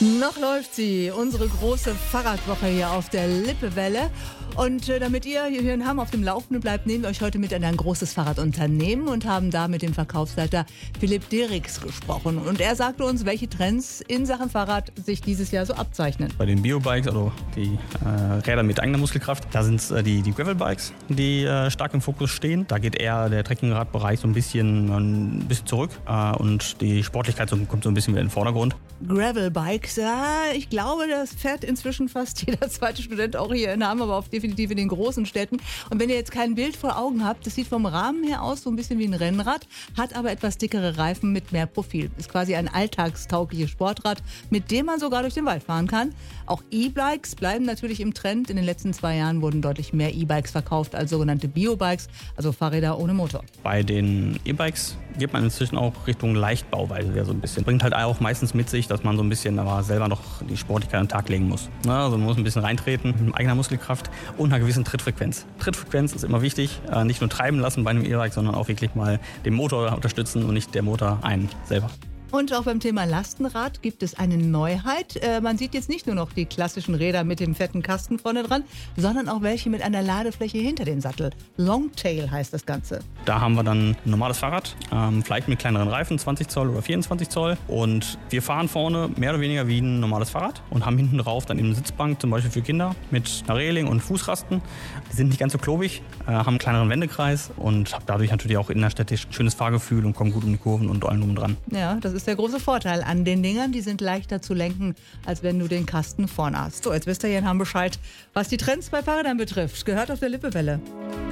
Noch läuft sie, unsere große Fahrradwoche hier auf der Lippewelle. Und damit ihr hier in Hamm auf dem Laufenden bleibt, nehmen wir euch heute mit in ein großes Fahrradunternehmen und haben da mit dem Verkaufsleiter Philipp Derix gesprochen. Und er sagte uns, welche Trends in Sachen Fahrrad sich dieses Jahr so abzeichnen. Bei den Biobikes, also die Räder mit eigener Muskelkraft, da sind es die Gravelbikes, die stark im Fokus stehen. Da geht eher der Trekkingradbereich so ein bisschen zurück und die Sportlichkeit kommt so ein bisschen wieder in den Vordergrund. Gravelbikes, ja, ich glaube, das fährt inzwischen fast jeder zweite Student auch hier in Hamm, aber definitiv in den großen Städten. Und wenn ihr jetzt kein Bild vor Augen habt, das sieht vom Rahmen her aus so ein bisschen wie ein Rennrad, hat aber etwas dickere Reifen mit mehr Profil. Ist quasi ein alltagstaugliches Sportrad, mit dem man sogar durch den Wald fahren kann. Auch E-Bikes bleiben natürlich im Trend. In den letzten 2 Jahren wurden deutlich mehr E-Bikes verkauft als sogenannte Biobikes, also Fahrräder ohne Motor. Bei den E-Bikes geht man inzwischen auch Richtung Leichtbauweise wieder so ein bisschen. Bringt halt auch meistens mit sich, dass man so ein bisschen aber selber noch die Sportlichkeit an den Tag legen muss. Also man muss ein bisschen reintreten mit eigener Muskelkraft und einer gewissen Trittfrequenz. Trittfrequenz ist immer wichtig, nicht nur treiben lassen bei einem E-Bike, sondern auch wirklich mal den Motor unterstützen und nicht der Motor einen selber. Und auch beim Thema Lastenrad gibt es eine Neuheit. Man sieht jetzt nicht nur noch die klassischen Räder mit dem fetten Kasten vorne dran, sondern auch welche mit einer Ladefläche hinter dem Sattel. Longtail heißt das Ganze. Da haben wir dann ein normales Fahrrad, vielleicht mit kleineren Reifen, 20 Zoll oder 24 Zoll. Und wir fahren vorne mehr oder weniger wie ein normales Fahrrad und haben hinten drauf dann eben eine Sitzbank, zum Beispiel für Kinder, mit einer Reling und Fußrasten. Die sind nicht ganz so klobig, haben einen kleineren Wendekreis und haben dadurch natürlich auch innerstädtisch ein schönes Fahrgefühl und kommen gut um die Kurven und allem drum und dran. Ja, das ist der große Vorteil an den Dingern. Die sind leichter zu lenken, als wenn du den Kasten vorne hast. So, jetzt wisst ihr hier in Hamm Bescheid, was die Trends bei Fahrrädern betrifft. Gehört auf der Lippewelle.